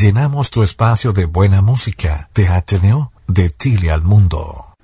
llenamos tu espacio de buena música. Te Ateneo de Chile al mundo.